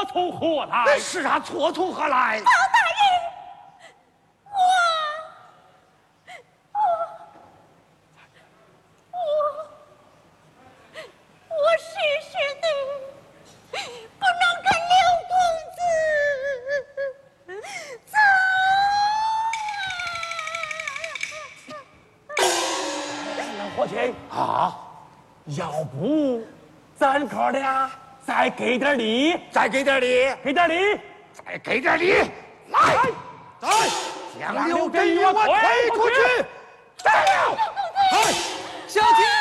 从何来？ 是啊，错从何来？ 包大人，我世世的不能跟刘公子走。 伙计啊，要不咱哥俩再给点力， 再给点力， 给点力， 再给点力，来，走，将刘备与我推出去， 刘公子， 小姐。